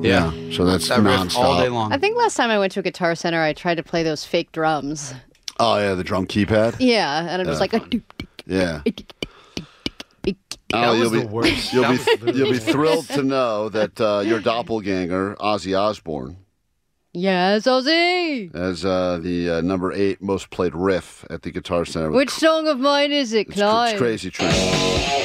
Yeah. So that's That riff nonstop. all day long. I think last time I went to a Guitar Center, I tried to play those fake drums. Oh, yeah, the drum keypad? Yeah, and I'm just like, Yeah. That was the worst. You'll That be, was literally you'll be the worst. thrilled to know that your doppelganger, Ozzy Osbourne, yes, Ozzy. as the number 8 most played riff at the Guitar Center. Which song of mine is it, It's Clive? Crazy Train.